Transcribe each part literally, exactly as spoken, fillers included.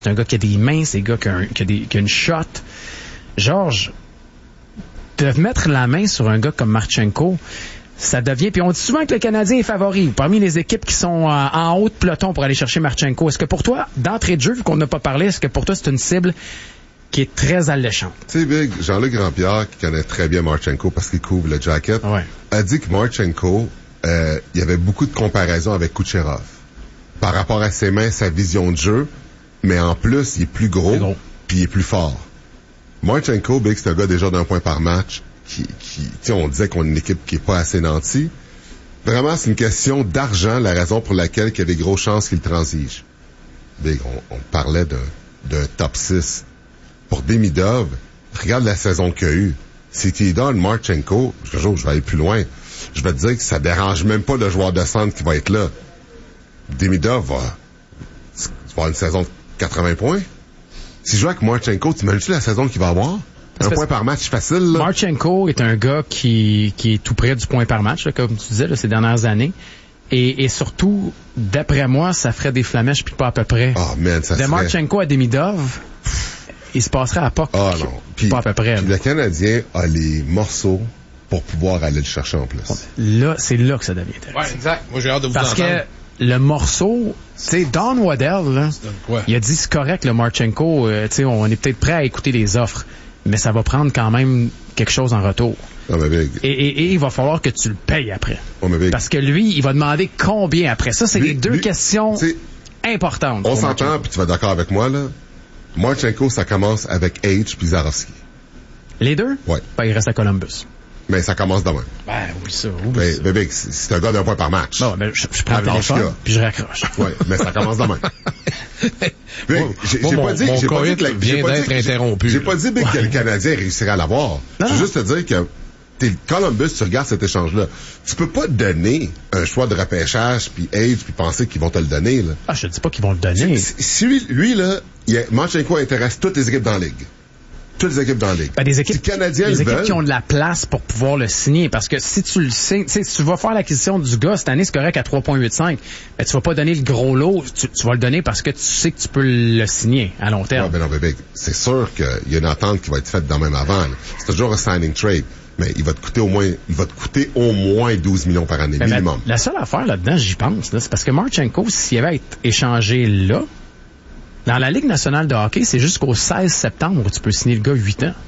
C'est un gars qui a des mains, c'est un gars qui a, un, qui a, des, qui a une shot. Georges, de mettre la main sur un gars comme Marchenko, ça devient... Puis on dit souvent que le Canadien est favori parmi les équipes qui sont euh, en haut de peloton pour aller chercher Marchenko. Est-ce que pour toi, d'entrée de jeu, vu qu'on n'a pas parlé, est-ce que pour toi, c'est une cible qui est très alléchante? Tu sais, Big, Jean-Luc Grandpierre, qui connaît très bien Marchenko parce qu'il couvre le jacket, ouais. a dit que Marchenko, euh, il y avait beaucoup de comparaisons avec Kucherov par rapport à ses mains, sa vision de jeu, mais en plus, il est plus gros, gros. puis il est plus fort. Marchenko, Big, c'est un gars déjà d'un point par match, qui, qui tu sais, on disait qu'on est une équipe qui est pas assez nantie. Vraiment, c'est une question d'argent, la raison pour laquelle il y a des grosses chances qu'il transige. Big, on, on parlait d'un, d'un top six. Pour Demidov, regarde la saison qu'il y a eu. Si tu lui donnes Marchenko, je, je vais aller plus loin, je vais te dire que ça dérange même pas le joueur de centre qui va être là. Demidov va, va avoir une saison de quatre-vingts points. Si je joue avec Marchenko, tu imagines-tu la saison qu'il va avoir? Un point par match facile, là. Marchenko est un gars qui, qui est tout près du point par match, là, comme tu disais, là, ces dernières années. Et, et surtout, d'après moi, ça ferait des flamèches puis pas à peu près. Oh, man, ça de serait... Marchenko à Demidov, il se passerait à pas, ah, non. Puis, pas à peu près. Puis le Canadien a les morceaux pour pouvoir aller le chercher en plus. Là, c'est là que ça devient intéressant. Ouais, exact. Moi, j'ai hâte de vous Parce entendre. que le morceau, tu sais, Don Waddell, là, ouais. il a dit c'est correct, le Marchenko, euh, tu sais, on est peut-être prêt à écouter les offres, mais ça va prendre quand même quelque chose en retour. Oh, mais big. Et, et, et il va falloir que tu le payes après. Oh, mais big. Parce que lui, il va demander combien après. Ça, c'est lui, les deux lui, importantes importantes. On s'entend, puis tu vas être d'accord avec moi, là. Marchenko, ça commence avec H puis Zarovski. Les deux? Ouais. Ben, il reste à Columbus. Mais ça commence demain. Ben oui, ça. Oui, Ben, ça. ben, big, c'est un gars d'un point par match. Non, ben, je, je prends le téléphone, puis je raccroche. Ouais, mais ça commence demain. Big, j'ai, bon, j'ai mon, pas dit, mon j'ai pas dit que la, vient j'ai pas d'être dit que, interrompu. J'ai, j'ai pas dit, Big, ouais. que le Canadien réussirait à l'avoir. Non. Je veux juste te dire que t'es Columbus, tu regardes cet échange-là. Tu peux pas donner un choix de repêchage puis Age puis penser qu'ils vont te le donner, là. Ah, je te dis pas qu'ils vont le donner. Si, si lui, lui, là, il a, Marchenko intéresse toutes les équipes dans la ligue. Toutes les équipes dans la ligue. Ben, des équipes, si Canadiens des équipes veulent, qui ont de la place pour pouvoir le signer. Parce que si tu le signes, tu sais, si tu vas faire l'acquisition du gars, cette année, c'est correct à trois virgule quatre-vingt-cinq. Ben, tu vas pas donner le gros lot. Tu, tu vas le donner parce que tu sais que tu peux le signer à long terme. Ouais, ben non, bébé, c'est sûr qu'il y a une entente qui va être faite dans même avant, là. C'est toujours un signing trade. Mais il va te coûter au moins, il va te coûter au moins douze millions par année, ben, minimum. La, la seule affaire là-dedans, j'y pense, là, c'est parce que Marchenko, s'il avait été échangé là, dans la Ligue nationale de hockey, c'est jusqu'au seize septembre où tu peux signer le gars huit ans.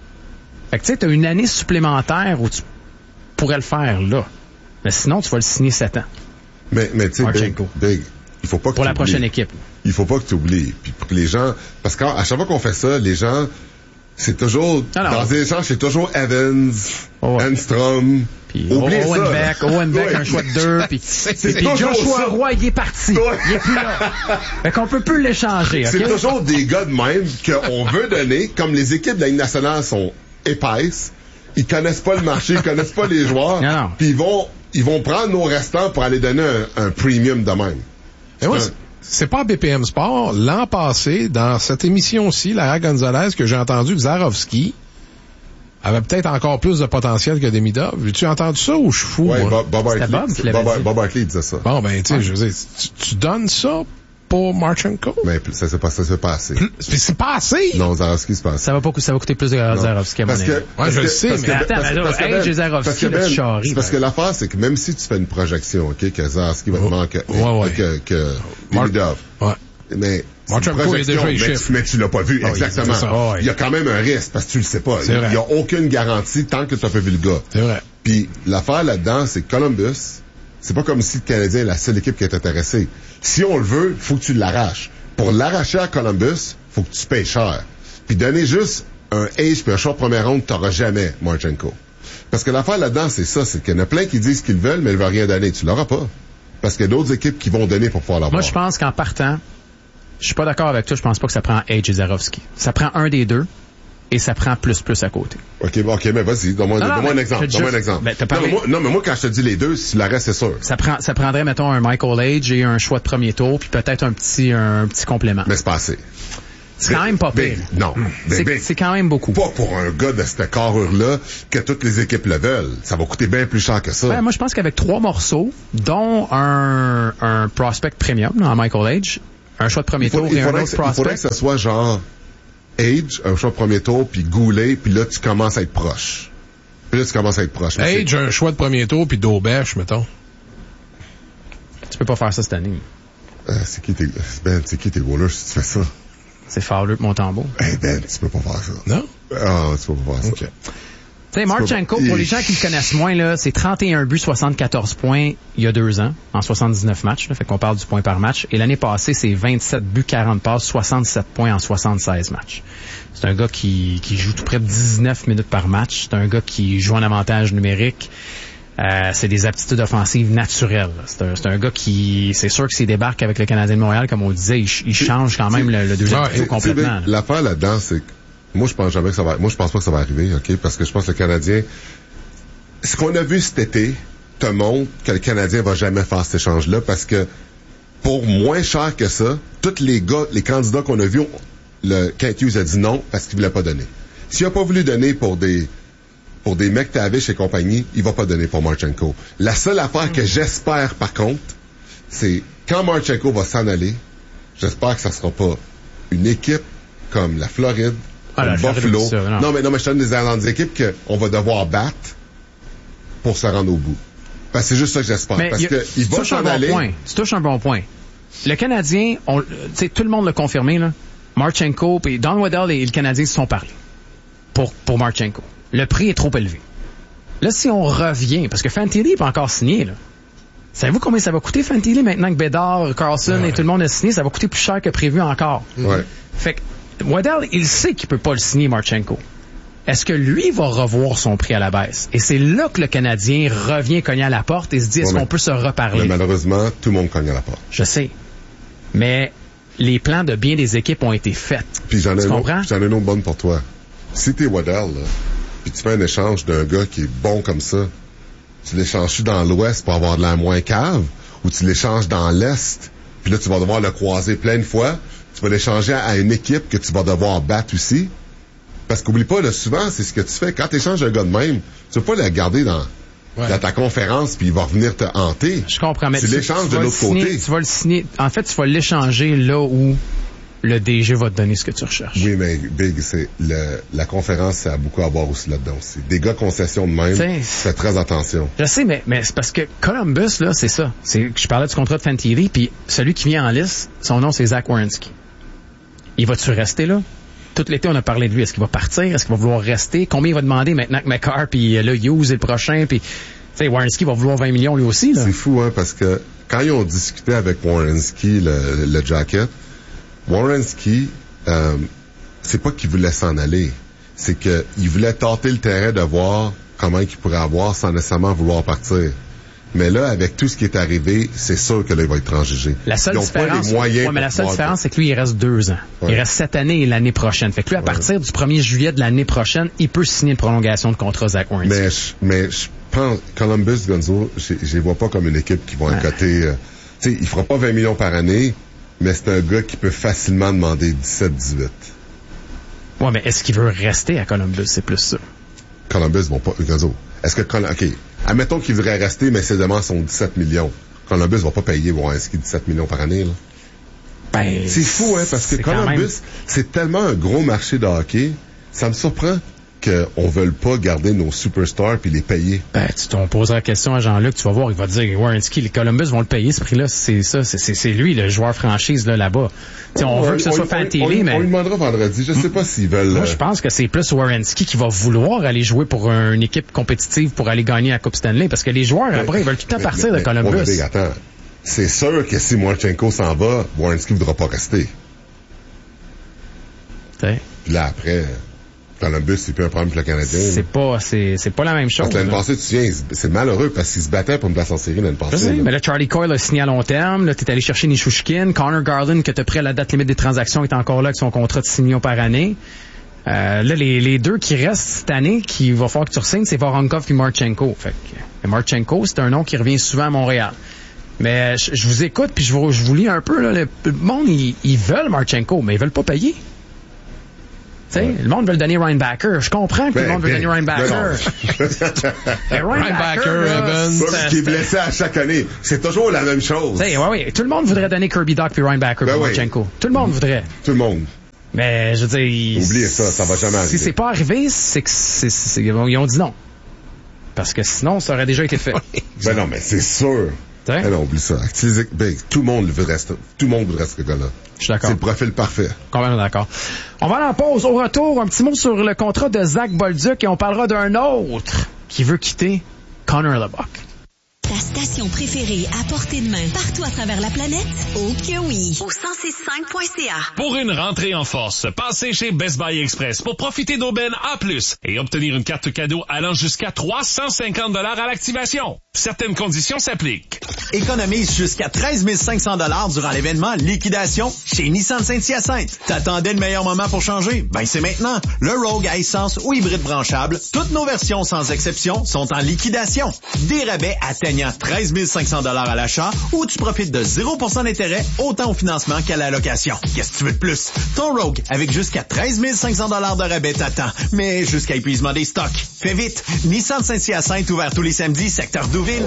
Fait que tu sais, t'as une année supplémentaire où tu pourrais le faire là. Mais sinon, tu vas le signer sept ans. Mais, mais tu sais, Big, Big, il faut pas que Pour tu la oublies. prochaine équipe. Il faut pas que tu oublies. Puis pour que les gens, parce qu'à chaque fois qu'on fait ça, les gens, c'est toujours, non, non. dans les échanges, c'est toujours Evans, oh, ouais. Enstrom. Puis Oublie Owen ça. Beck, Owen Beck, ouais. un choix de deux, puis, c'est puis Joshua ça. Roy, il est parti. Ouais. Il est plus là. Fait qu'on peut plus l'échanger, C'est OK? toujours des gars de même qu'on veut donner, comme les équipes de la Ligue nationale sont épaisses, ils connaissent pas le marché, ils connaissent pas les joueurs, non, non. puis ils vont, ils vont prendre nos restants pour aller donner un, un premium de même. Et moi, c'est, c'est pas B P M Sport. L'an passé, dans cette émission-ci, Lara Gonzalez, que j'ai entendu, Zarovski avait peut-être encore plus de potentiel que Demidov. As-tu entendu ça ou je suis fou? Ouais, moi? Bob, Bob, C'était Hartley, Bob qui l'avait Bob, dit. Bob Hartley disait ça. Bon, ben, tu sais, Ouais. je veux dire, tu, tu donnes ça pour Marchenko? Mais ça s'est pas, ça s'est pas assez. Mais c'est pas assez! Non, Zarovski, c'est pas assez. Ça va pas coûter, ça va coûter plus de Zarovski à mon Parce avis. que, Ouais, parce je que- le sais, parce mais que- attends, parce que- mais parce que là, Ben- Age et Zarovski, parce que là, tu Ben- charries, c'est parce ben. que l'affaire, c'est que même si tu fais une projection, OK, que Zarovski va te Oh. manquer, Ouais, ouais. que, que Mar- Demidov. Ouais. Mais, c'est une Marchenko est projection, déjà les mais, chiffres. tu, mais tu l'as pas vu, Oh, exactement. c'est ça, oh, Il y a quand même un risque, parce que tu le sais pas. C'est Il vrai. y a aucune garantie tant que tu as pas vu le gars. C'est vrai. Puis, l'affaire là-dedans, c'est que Columbus, c'est pas comme si le Canadien est la seule équipe qui est intéressée. Si on le veut, faut que tu l'arraches. Pour l'arracher à Columbus, faut que tu payes cher. Puis donner juste un ace puis un short première ronde, t'auras jamais, Marchenko. Parce que l'affaire là-dedans, c'est ça, c'est qu'il y en a plein qui disent qu'ils veulent, mais ils veulent rien donner. Tu l'auras pas. Parce qu'il y a d'autres équipes qui vont donner pour pouvoir l'avoir. Moi, je pense qu'en partant, je suis pas d'accord avec toi, je pense pas que ça prend Age et Zarovski. Ça prend un des deux et ça prend plus plus à côté. OK, bon, OK, mais vas-y, donne-moi, Non, non, donne-moi un mais exemple. je te Donne-moi un juste- exemple. ben, t'as non, parlé- mais moi, non, mais moi, quand je te dis les deux, si la reste, c'est sûr. Ça prend, ça prendrait, mettons, un Michael Age et un choix de premier tour, puis peut-être un petit, un petit complément. Mais c'est pas assez. C'est quand même pas Ben, pire. non. Ben, C'est, ben, c'est quand même beaucoup. Pas pour un gars de cette carrure-là que toutes les équipes le veulent. Ça va coûter bien plus cher que ça. Ben, moi, je pense qu'avec trois morceaux, dont un, un prospect premium, là, en Michael Age, un choix de premier il faut, tour il et un faudrait autre que, prospect. Il faudrait que ce soit genre Age, un choix de premier tour, puis Goulet, puis là, tu commences à être proche. Puis là, tu commences à être proche. Age, j'ai un choix de premier tour, puis Daubèche, mettons. Tu peux pas faire ça cette année. Euh, c'est qui tes, Ben, c'est qui tes goalers si tu fais ça? C'est Fowler de Montembeau. Hey Ben, tu peux pas faire ça. Non? Ah, tu peux pas faire ça. OK. Tu sais, Marchenko, pour les gens qui le connaissent moins, là, c'est trente et un buts, soixante-quatorze points il y a deux ans, en soixante-dix-neuf matchs. Là, fait qu'on parle du point par match. Et l'année passée, c'est vingt-sept buts, quarante passes, soixante-sept points en soixante-seize matchs. C'est un gars qui, qui joue tout près de dix-neuf minutes par match. C'est un gars qui joue en avantage numérique. Euh, c'est des aptitudes offensives naturelles. C'est un, c'est un gars qui, c'est sûr que s'il débarque avec le Canadien de Montréal, comme on le disait, il, il change quand même le, le deuxième trio complètement. Là. L'affaire là-dedans, c'est que moi, je pense jamais que ça va, moi, je pense pas que ça va arriver, OK? Parce que je pense que le Canadien, ce qu'on a vu cet été te montre que le Canadien va jamais faire cet échange-là parce que pour moins cher que ça, tous les gars, les candidats qu'on a vus, le Kent Hughes a dit non parce qu'il voulait pas donner. S'il a pas voulu donner pour des, pour des mecs Tavish et compagnie, il va pas donner pour Marchenko. La seule affaire que j'espère, par contre, c'est quand Marchenko va s'en aller, j'espère que ça sera pas une équipe comme la Floride, Ah, comme la Buffalo. Floride, non. non, mais non, mais je te donne des, dans des équipes qu'on va devoir battre pour se rendre au bout. Parce que c'est juste ça que j'espère. Mais parce y a, que il tu va touches un s'en bon aller. point. Tu touches un bon point. Le Canadien, on, tu sais, tout le monde l'a confirmé, là. Marchenko et Don Waddell et le Canadien se sont parlé pour, pour Marchenko. Le prix est trop élevé. Là, si on revient, parce que Fantilli n'est pas encore signé, là. Savez-vous combien ça va coûter, Fantilli, maintenant que Bédard, Carlson ouais. et tout le monde a signé? Ça va coûter plus cher que prévu encore. Ouais. Fait que Waddell, il sait qu'il peut pas le signer, Marchenko. Est-ce que lui va revoir son prix à la baisse? Et c'est là que le Canadien revient cogner à la porte et se dit, est-ce Ouais, qu'on mais, peut se reparler? Mais malheureusement, tout le monde cogne à la porte. Je sais. Mais les plans de bien des équipes ont été faits. Puis j'en ai, tu une comprends? autre, j'en ai une autre bonne pour toi. Si t'es Waddell, là, puis tu fais un échange d'un gars qui est bon comme ça, tu l'échanges dans l'Ouest pour avoir de l'air moins cave, ou tu l'échanges dans l'Est, puis là, tu vas devoir le croiser plein de fois, tu vas l'échanger à une équipe que tu vas devoir battre aussi. Parce qu'oublie pas, là, souvent, c'est ce que tu fais. Quand tu échanges un gars de même, tu vas pas le garder dans, ouais. dans ta conférence, puis il va revenir te hanter. Je comprends, mais tu l'échanges de l'autre signer, côté. Tu vas le signer. En fait, tu vas l'échanger là où le D G va te donner ce que tu recherches. Oui, mais Big, c'est le, la conférence, ça a beaucoup à voir aussi là-dedans aussi. Des gars concessions de même, T'sais, fais très attention. Je sais, mais, mais c'est parce que Columbus, là, c'est ça. C'est, je parlais du contrat de Fantilli, puis celui qui vient en liste, son nom, c'est Zach Werenski. Il va-tu rester là? Tout l'été, on a parlé de lui. Est-ce qu'il va partir? Est-ce qu'il va vouloir rester? Combien il va demander maintenant que McCarr, puis là, Hughes est le prochain, puis tu sais, Werenski va vouloir vingt millions lui aussi, là. C'est fou, hein, parce que quand ils ont discuté avec Werenski, le, le jacket, Werenski, euh, c'est pas qu'il voulait s'en aller. C'est qu'il voulait tâter le terrain de voir comment il pourrait avoir sans nécessairement vouloir partir. Mais là, avec tout ce qui est arrivé, c'est sûr que là, il va être transigé. La seule Ils ont différence, pas les moyens ouais, mais la seule pouvoir... différence, c'est que lui, il reste deux ans. Ouais. Il reste cette année et l'année prochaine. Fait que lui, à ouais. partir du premier juillet de l'année prochaine, il peut signer une prolongation de contrat Zach Werenski. Mais je, mais je pense, Columbus, Gonzo, je je les vois pas comme une équipe qui va ouais. accoter, euh, tu sais, il fera pas vingt millions par année, mais c'est un gars qui peut facilement demander dix-sept dix-huit. Ouais, mais est-ce qu'il veut rester à Columbus? C'est plus ça. Columbus vont pas, Gonzo. Est-ce que, OK, admettons qu'il voudrait rester, mais ses demandes sont dix-sept millions. Columbus va pas payer Werenski dix-sept millions par année, là. Ben, c'est fou, hein, parce que Columbus, même... c'est tellement un gros marché de hockey, ça me surprend qu'on veuille pas garder nos superstars puis les payer. Ben, tu t'en poseras la question à Jean-Luc, tu vas voir, il va te dire, Werenski, les Columbus vont le payer, ce prix-là, c'est ça, c'est, c'est, c'est lui, le joueur franchise, là, là-bas. T'sais, on, on veut que ce on, soit Fantilli, mais... On lui demandera vendredi, je sais pas s'ils veulent... Moi, je pense que c'est plus Werenski qui va vouloir aller jouer pour une équipe compétitive pour aller gagner la Coupe Stanley, parce que les joueurs, mais, après, ils veulent tout le temps partir mais, de Columbus. Ouais, mais, attends, c'est sûr que si Marchenko s'en va, Werenski voudra pas rester. T'sais. Puis là, après... Columbus, c'est plus un problème pour le Canadien. C'est pas, c'est, c'est pas la même chose. Parce que l'année passée, tu viens, c'est malheureux parce qu'il se battait pour une place en série l'année passée. Je sais, mais là, Charlie Coyle a signé à long terme. Là, t'es allé chercher Nishushkin. Connor Garland, que t'as pris à la date limite des transactions, est encore là avec son contrat de six millions par année. Euh, là, les, les deux qui restent cette année, qu'il va falloir que tu re-signes, c'est Voronkov et Marchenko. Fait que, Marchenko, c'est un nom qui revient souvent à Montréal. Mais je, je vous écoute, puis je vous, je vous lis un peu, là. Le, le monde, ils, ils veulent Marchenko, mais ils veulent pas payer. sais, ouais. Le monde veut le donner Ryan Backer. Je comprends que ben, le monde ben, veut donner Ryan Backer. Ben Ryan, Ryan Backer, Evans. C'est qui est blessé à chaque année. C'est toujours la même chose. Ouais, ouais. Tout le monde voudrait donner Kirby Dach puis Ryan Backer ben pour Marchenko. Oui. Tout le monde voudrait. Tout le monde. Mais, je veux dire... Oubliez ça, ça va jamais arriver. Si c'est pas arrivé, c'est que c'est, c'est, ils ont dit non. Parce que sinon, ça aurait déjà été fait. Ben non, mais c'est sûr. Ben non, oublie ça. Ben, tout le monde voudrait ce, tout le monde voudrait ce gars-là. Je suis d'accord. C'est le profil parfait. Complètement d'accord. On va aller en pause. Au retour, un petit mot sur le contrat de Zach Bolduc et on parlera d'un autre qui veut quitter Connor Leboeck. Ta station préférée à portée de main partout à travers la planète? Oh que oui! Au cent six cinq point c a. Pour une rentrée en force, passez chez Best Buy Express pour profiter d'aubaines A plus, et obtenir une carte cadeau allant jusqu'à trois cent cinquante dollars à l'activation. Certaines conditions s'appliquent. Économise jusqu'à treize mille cinq cents dollars durant l'événement Liquidation chez Nissan Saint-Hyacinthe. T'attendais le meilleur moment pour changer? Ben c'est maintenant. Le Rogue à essence ou hybride branchable, toutes nos versions sans exception sont en liquidation. Des rabais atteignant treize mille cinq cents dollars à l'achat ou tu profites de zéro pour cent d'intérêt autant au financement qu'à la location. Qu'est-ce que tu veux de plus? Ton Rogue avec jusqu'à treize mille cinq cents dollars de rabais t'attend, mais jusqu'à épuisement des stocks. Fais vite! Nissan Saint-Hyacinthe ouvert tous les samedis, secteur Douville.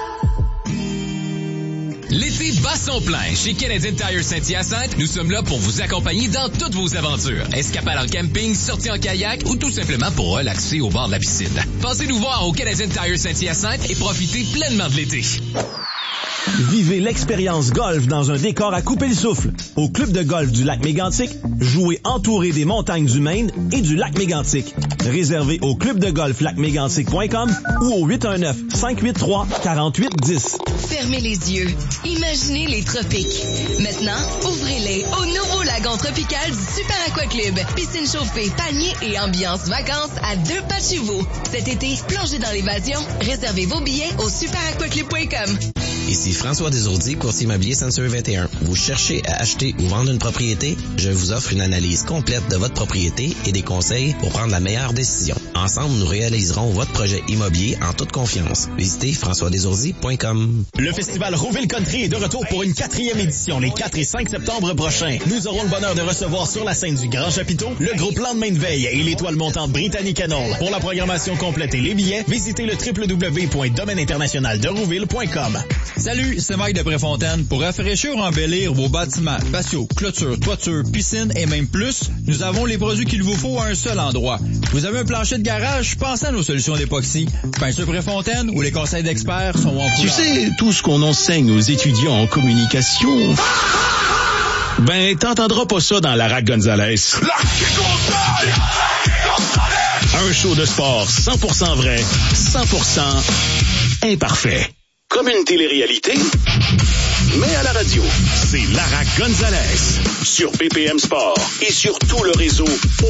L'été bat son plein. Chez Canadian Tire Saint-Hyacinthe, nous sommes là pour vous accompagner dans toutes vos aventures. Escapades en camping, sorties en kayak ou tout simplement pour relaxer au bord de la piscine. Passez nous voir au Canadian Tire Saint-Hyacinthe et profitez pleinement de l'été. Vivez l'expérience golf dans un décor à couper le souffle. Au club de golf du lac Mégantic, jouez entouré des montagnes du Maine et du lac Mégantic. Réservé au club de golf lac mégantic point com ou au huit un neuf, cinq huit trois, quatre huit un zéro. Fermez les yeux. Imaginez les tropiques. Maintenant, ouvrez-les au nouveau lagon tropical du Super Aqua Club. Piscine chauffée, panier et ambiance vacances à deux pas de chez vous. Cet été, plongez dans l'évasion. Réservez vos billets au super aqua club point com. Ici François Desourdi, courtier immobilier Century vingt et un. Vous cherchez à acheter ou vendre une propriété? Je vous offre une analyse complète de votre propriété et des conseils pour prendre la meilleure décision. Ensemble, nous réaliserons votre projet immobilier en toute confiance. Visitez françois desourdi point com. Le festival Rouville Country est de retour pour une quatrième édition les quatre et cinq septembre prochains. Nous aurons le bonheur de recevoir sur la scène du Grand Chapiteau le groupe Lendemain de veille et l'étoile montante Britannique Annol. Pour la programmation complète et les billets, visitez le w w w point domaine international de rouville point com. Salut, c'est Mike de Préfontaine. Pour rafraîchir ou embellir vos bâtiments, patio, clôture, toiture, piscine et même plus, nous avons les produits qu'il vous faut à un seul endroit. Vous avez un plancher de garage? Pensez à nos solutions d'époxy. Peinture Préfontaine où les conseils d'experts sont en couleur. Tu sais, tout ce qu'on enseigne aux étudiants en communication... Ben, t'entendras pas ça dans Lara Gonzalez. Un show de sport cent pour cent vrai, cent pour cent imparfait. Comme une télé-réalité, mais à la radio. C'est Lara Gonzalez sur B P M Sport et sur tout le réseau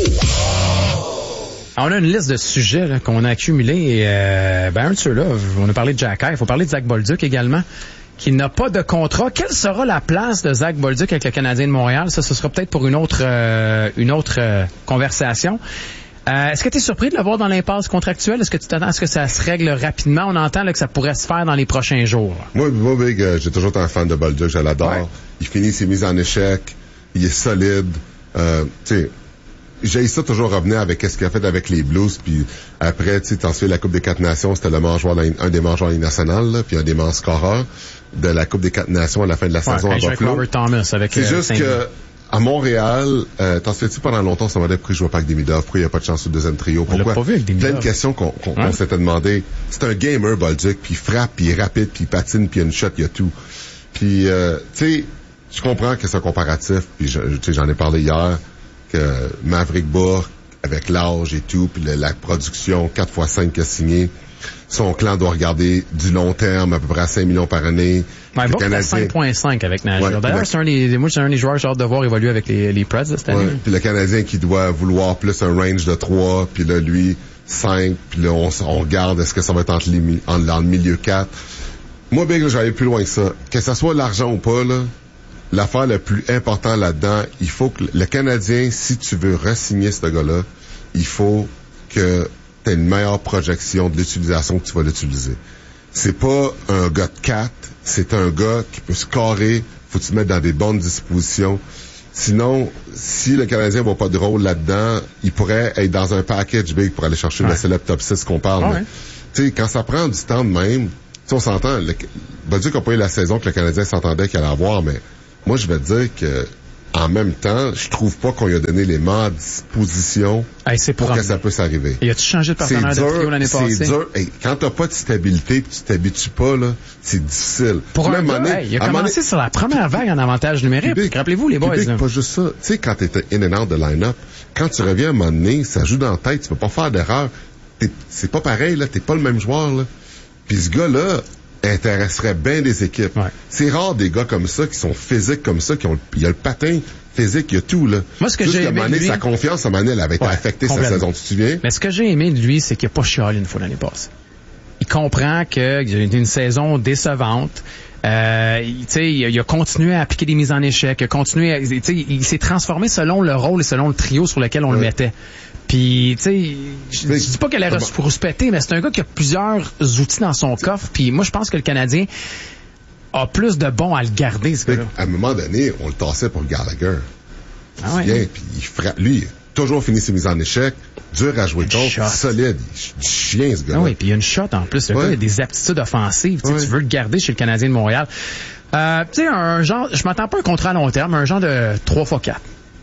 O. On a une liste de sujets là, qu'on a accumulés et euh, ben un de ceux-là, on a parlé de Jack High, il faut parler de Zach Bolduc également, qui n'a pas de contrat. Quelle sera la place de Zach Bolduc avec le Canadien de Montréal? Ça, ce sera peut-être pour une autre euh, une autre euh, conversation. Euh, est-ce que tu es surpris de le voir dans l'impasse contractuelle? Est-ce que tu t'attends à ce que ça se règle rapidement? On entend là, que ça pourrait se faire dans les prochains jours. Moi, moi Big, euh, j'ai toujours été un fan de Bolduc, je l'adore. Ouais. Il finit ses mises en échec, il est solide. Euh, tu sais, j'ai ça toujours revenir avec ce qu'il a fait avec les Blues, puis après, tu sais, t'en souviens, la Coupe des Quatre Nations, c'était le meilleur joueur, un des meilleurs joueurs nationaux, là, puis un des meilleurs scoreurs de la Coupe des Quatre Nations à la fin de la ouais, saison à Buffalo. Robert Thomas avec C'est euh, juste Saint-Louis. que à Montréal, euh, t'en souviens-tu pendant longtemps, on se demandait pourquoi il jouait pas avec Demidov, pourquoi il n'y a pas de chance au deuxième trio, pourquoi? Pas vu avec Plein de questions qu'on, qu'on, ouais. qu'on s'était demandé. C'est un gamer, Bolduc, puis il frappe, puis il est rapide, puis il patine, puis il y a une shot, il y a tout. Puis, euh, tu sais, je comprends que c'est un comparatif, puis je, tu sais, j'en ai parlé hier, que Maverick Bourque, avec l'âge et tout, puis le, la production quatre fois cinq qu'il a signé, son clan doit regarder du long terme, à peu près à cinq millions par année. Ouais, Bourque à cinq virgule cinq avec Nashville. Ouais, D'ailleurs, le... c'est un des, moi, c'est un des joueurs que j'ai hâte de voir évoluer avec les, les Preds de cette année. Ouais, puis le Canadien qui doit vouloir plus un range de trois, puis là, lui, cinq, puis là, on, on regarde est-ce que ça va être entre, les, entre, dans le milieu quatre. Moi, Big, là, j'allais plus loin que ça. Que ça soit l'argent ou pas, là, l'affaire la plus importante là-dedans, il faut que le Canadien, si tu veux re-signer ce gars-là, il faut que tu aies une meilleure projection de l'utilisation que tu vas l'utiliser. C'est pas un gars de quatre, c'est un gars qui peut scorer, faut que tu le mettes dans des bonnes dispositions. Sinon, si le Canadien voit pas de rôle là-dedans, il pourrait être dans un package big pour aller chercher ouais. le célèbre top six qu'on parle. Ah mais, ouais. Tu sais, quand ça prend du temps de même, tu sais, on s'entend, le, Bolduc n'a pas eu la saison que le Canadien s'entendait qu'il allait avoir, mais moi, je vais te dire que en même temps, je trouve pas qu'on lui a donné les meilleures dispositions hey, c'est pour que ça puisse arriver. Et as-tu changé de partenaire c'est dur, de trio l'année passée? C'est dur. Hey, quand t'as pas de stabilité pis tu t'habitues pas, là, c'est difficile. Pour un Même gars, année, hey, il a commencé année, sur la première vague en avantage numérique. Big, Rappelez-vous, les boys. Big, là. Pas juste ça. Tu sais, quand t'es in and out de line-up, quand tu reviens à un moment donné, ça joue dans la tête, tu peux pas faire d'erreur. T'es, c'est pas pareil, là. T'es pas le même joueur, là. Puis ce gars-là intéresserait bien des équipes. Ouais. C'est rare des gars comme ça, qui sont physiques comme ça, qui ont, il y a le patin physique, il y a tout, là. Moi, ce que Juste j'ai aimé donné, de lui... sa confiance, à Mané, elle avait été ouais, affectée cette saison, tu te souviens? Mais ce que j'ai aimé de lui, c'est qu'il n'a pas chialé une fois l'année passée. Il comprend qu'il a eu une saison décevante. Euh, il, il, il a continué à appliquer des mises en échec. Il a continué à, il, il s'est transformé selon le rôle et selon le trio sur lequel on ouais. le mettait. Puis, tu sais, je, je dis pas qu'elle est rouspétée, mais c'est un gars qui a plusieurs outils dans son coffre. Puis moi, je pense que le Canadien a plus de bons à le garder, ce gars-là. À un moment donné, on le tassait pour Gallagher. Ah ouais. Bien, puis il frappe. Lui, il a toujours fini ses mises en échec, dur à jouer contre, shot. solide. Il est chien, ce gars-là. Ah oui, puis il y a une shot en plus. Le ouais. gars, il a des aptitudes offensives. Ouais. Tu veux le garder chez le Canadien de Montréal. Euh, tu sais, un genre, je m'attends pas à un contrat à long terme, un genre de trois fois quatre.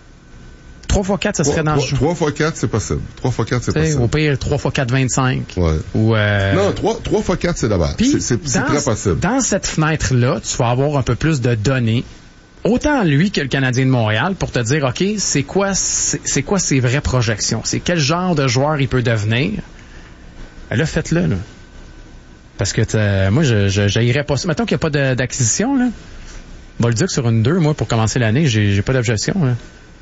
trois fois quatre, ça serait dans le jeu. trois fois quatre, c'est possible. trois fois quatre, c'est t'sais, possible. Au pire, trois fois quatre, vingt-cinq. Ouais. Ou, euh... Non, trois fois quatre, c'est d'abord. C'est, c'est, c'est très possible. Dans cette fenêtre-là, tu vas avoir un peu plus de données. Autant lui que le Canadien de Montréal pour te dire, OK, c'est quoi, c'est, c'est quoi ses vraies projections? C'est quel genre de joueur il peut devenir? Ben là, faites-le, là. Parce que moi, je, je, j'haïrais pas ça. Mettons qu'il n'y a pas de, d'acquisition, là. Bolduc sur une deux, moi, pour commencer l'année, j'ai, j'ai pas d'objection, là.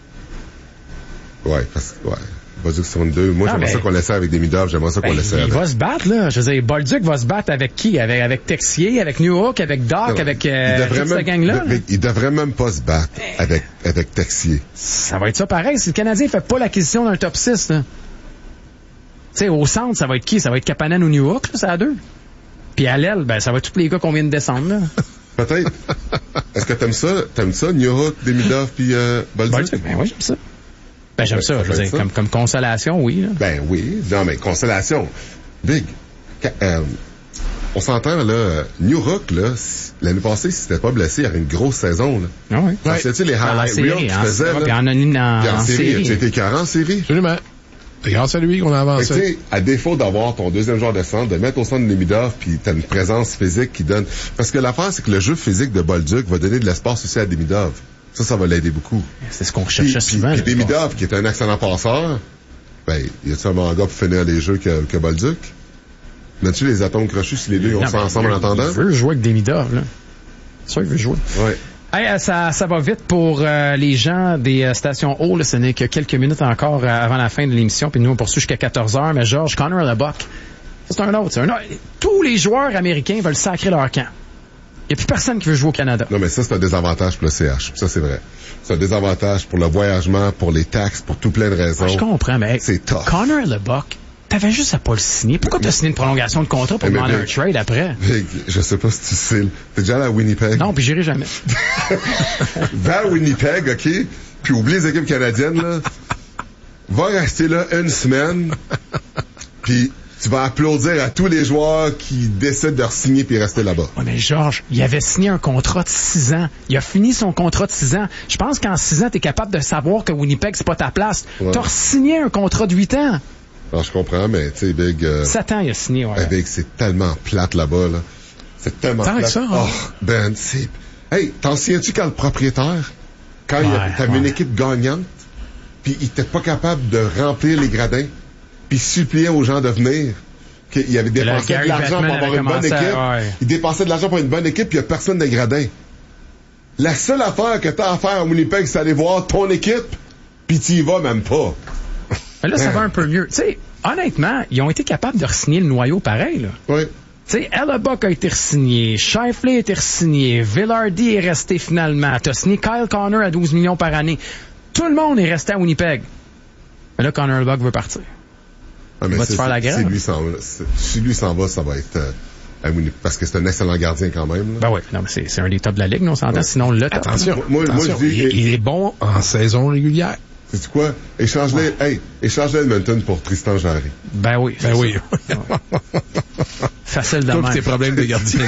Ouais, parce que, ouais. Bolduc sur une deux. Moi, non, j'aimerais mais... ça qu'on laissait avec des Midov, j'aimerais ça qu'on ben, laissait il avec. Il va se battre, là. Je veux dire, Bolduc va se battre avec qui? Avec, avec Texier, avec Newhook, avec Doc, non, avec euh, toute cette gang-là. De, il devrait même pas se battre avec, avec Texier. Ça va être ça pareil. Si le Canadien fait pas l'acquisition d'un top six, là. Tu sais, au centre, ça va être qui? Ça va être Kapanen ou Newhook, là, ça à deux. Puis à l'aile, ben, ça va être tous les gars qu'on vient de descendre, là. Peut-être. Est-ce que t'aimes ça? T'aimes ça, Newhook, Demidov puis euh, Bolduc? Bolduc? Ben oui, j'aime ça. Ben, j'aime ben, ça, ça je veux dire, ça. Comme, comme consolation, oui. Là. Ben oui, non, mais consolation. Big, euh, on s'entend, là, Newhook, là, l'année passée, si c'était pas blessé, il y avait une grosse saison, là. Ah oui. Ouais. C'est-tu les highlight reels qu'il faisait, là? Puis en, en, en, en série. série. Tu étais quarante en série? Absolument. C'est grâce à lui qu'on a avancé. Tu sais, à défaut d'avoir ton deuxième joueur de centre, de mettre au centre de Demidov, puis t'as une présence physique qui donne... Parce que l'affaire, c'est que le jeu physique de Bolduc va donner de l'espace aussi à Demidov. Ça, ça va l'aider beaucoup. C'est ce qu'on recherchait puis, souvent. Puis Demidov, qui est un excellent passeur, ben, y a-tu un bon gars pour finir les jeux que, que Bolduc? Mets-tu les atomes crochus si les deux ont ça ensemble en attendant? Il veut jouer avec Demidov, là. C'est sûr, il veut jouer. Ouais. Hey, ça, ça va vite pour euh, les gens des euh, stations haut. Là, ce n'est que quelques minutes encore euh, avant la fin de l'émission. Puis nous, on poursuit jusqu'à quatorze heures. Mais George, Connor Hellebuyck, c'est un autre. C'est un autre. Tous les joueurs américains veulent sacrer leur camp. Il n'y a plus personne qui veut jouer au Canada. Non, mais ça, c'est un désavantage pour le C H. Ça, c'est vrai. C'est un désavantage pour le voyagement, pour les taxes, pour tout plein de raisons. Ah, je comprends, mais c'est tough. Connor Hellebuyck, t'avais juste à pas le signer. Pourquoi t'as signé une prolongation de contrat pour demander un trade après? Big, je sais pas si tu sais. T'es déjà allé à Winnipeg? Non, puis j'irai jamais. Va à Winnipeg, OK? Puis oublie les équipes canadiennes, là. Va rester là une semaine. Puis tu vas applaudir à tous les joueurs qui décident de re-signer puis rester là-bas. Ouais, mais Georges, il avait signé un contrat de six ans. Il a fini son contrat de six ans. Je pense qu'en six ans, t'es capable de savoir que Winnipeg, c'est pas ta place. Ouais. T'as re-signé un contrat de huit ans. Non, je comprends, mais tu sais, Big... Euh, sept ans, il a signé, ouais. Big, c'est tellement plate là-bas, là. C'est tellement Tant plate. Que ça, hein? Oh, Ben, c'est... Hey, t'en souviens-tu quand le propriétaire, quand ouais, il t'avais ouais. une équipe gagnante, puis il était pas capable de remplir les gradins, puis suppliait aux gens de venir, qu'il avait dépensé de l'argent pour avoir une bonne équipe, ouais. il dépensait de l'argent pour une bonne équipe, puis il y a personne de gradins. La seule affaire que t'as à faire à Winnipeg, c'est aller voir ton équipe, puis tu y vas même pas. Mais là, ça va un peu mieux. Tu sais, honnêtement, ils ont été capables de re-signer le noyau pareil, là. Oui. Tu sais, Hellebuyck a été re-signé, Scheifele a été re-signé, Vilardi est resté finalement, t'as signé Kyle Connor à douze millions par année. Tout le monde est resté à Winnipeg. Mais là, Connor Hellebuyck veut partir. Ah, mais il va te faire la grève. Si lui s'en va, si lui s'en va, ça va être... Euh, à Winnipeg, parce que c'est un excellent gardien quand même. Là. Ben oui, non, mais c'est, c'est un des tops de la ligue, on s'entend. Ouais. Sinon, le top. Attention, moi, attention, moi je dis, il, il est bon en saison régulière. C'est quoi? Échange-les, ouais. hey, échange-les Edmonton pour Tristan Jarry. Ben oui. Ben oui. Facile de même. Toi tes problèmes de gardien.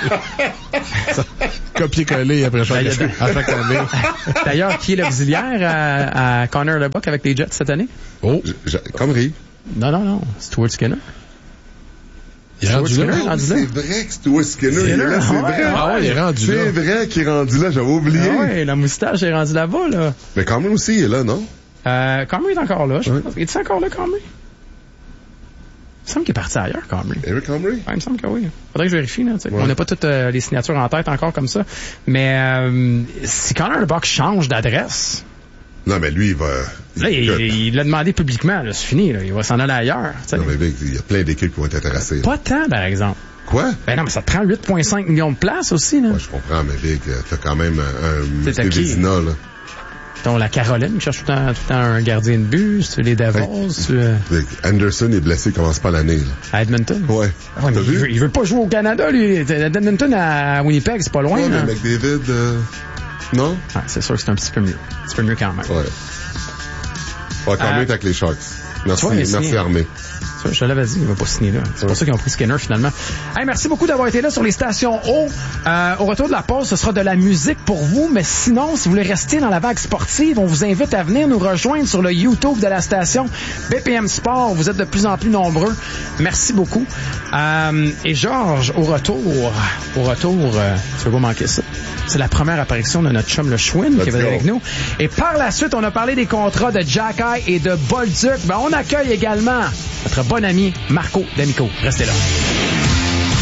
Copier-coller après chaque, ben, à chaque année. D'ailleurs, qui est l'auxiliaire à, à Connor Leboeck avec les Jets cette année? Oh. Comrie. Non, non, non. Stuart Skinner. Il est rendu là. Ah, c'est vrai que Stuart Skinner, il est là, c'est ouais, vrai. Ah ouais, il est rendu c'est là. C'est vrai qu'il est rendu là, j'avais oublié. Ah ouais, la moustache est rendue là-bas, là. Mais quand même aussi, il est là, non? Euh, Comrie est encore là, je ouais. pense. Il est encore là, Comrie? Il me semble qu'il est parti ailleurs, Comrie. Eric Comrie? Ouais, il me semble que oui. Faudrait que je vérifie, là, tu sais. Ouais. On n'a pas toutes euh, les signatures en tête encore comme ça. Mais, euh, si Connor Leboeck change d'adresse. Non, mais lui, il va. Là, il, il, il l'a demandé publiquement, là, c'est fini, là. Il va s'en aller ailleurs, t'sais. Non, mais Vic, il y a plein d'équipes qui vont être intéressées. Pas tant, par exemple. Quoi? Ben non, mais ça te prend huit virgule cinq millions de places aussi, là. Ouais, je comprends, mais Vic, t'as quand même un, un un Vézina, là. Donc, la Caroline qui cherche tout le temps, tout le temps un gardien de but, c'est les Devils. Hey, Vic, Anderson est blessé, il commence pas l'année, là. À Edmonton? Ouais. ouais mais il, veut, il veut pas jouer au Canada, lui. Edmonton à Winnipeg, c'est pas loin, ouais, là. mais McDavid, euh... non? Ah, c'est sûr que c'est un petit peu mieux. Un petit peu mieux quand même. Ouais. Ouais, quand euh, même avec les Sharks. Merci, vois, merci Armé. Je te l'avais dit, il va pas signer là. C'est ouais. pour ça qu'ils ont pris Skinner finalement. Hey, merci beaucoup d'avoir été là sur les stations O. Euh, au retour de la pause, ce sera de la musique pour vous, mais sinon, si vous voulez rester dans la vague sportive, on vous invite à venir nous rejoindre sur le YouTube de la station B P M Sport. Vous êtes de plus en plus nombreux. Merci beaucoup. Euh, et Georges, au retour, au retour, euh, tu vas pas manquer ça. C'est la première apparition de notre chum le Schwinn qui est venu avec nous. Et par la suite, on a parlé des contrats de Jack Eye et de Bolduc. Ben, on accueille également notre bon ami Marco D'Amico. Restez là.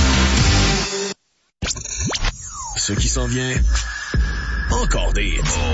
Ce qui s'en vient, encore des hits.